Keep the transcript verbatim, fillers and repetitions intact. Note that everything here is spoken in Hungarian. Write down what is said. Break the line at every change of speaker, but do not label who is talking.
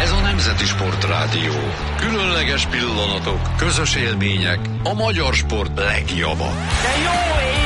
Ez a Nemzeti Sportrádió. Különleges pillanatok, közös élmények, a magyar sport legjava.
De jó ég!